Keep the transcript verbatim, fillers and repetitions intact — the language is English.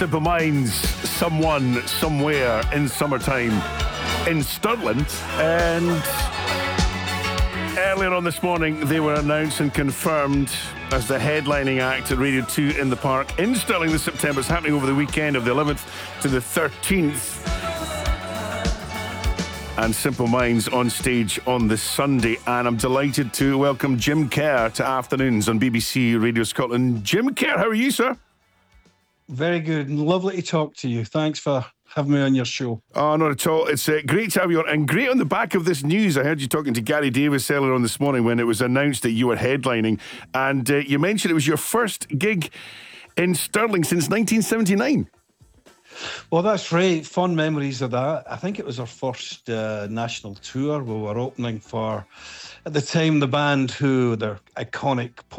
Simple Minds, someone, somewhere in summertime in Stirling. And earlier on this morning, they were announced and confirmed as the headlining act at Radio two in the Park in Stirling this September. It's happening over the weekend of the eleventh to the thirteenth. And Simple Minds on stage on this Sunday. And I'm delighted to welcome Jim Kerr to Afternoons on B B C Radio Scotland. Jim Kerr, how are you, sir? Very good and lovely to talk to you. Thanks for having me on your show. Oh, not at all. It's uh, great to have you on. And great on the back of this news. I heard you talking to Gary Davis earlier on this morning when it was announced that you were headlining. And uh, you mentioned it was your first gig in Stirling since nineteen seventy-nine. Well, that's right. Fond memories of that. I think it was our first uh, national tour. We were opening for, at the time, the band who, their iconic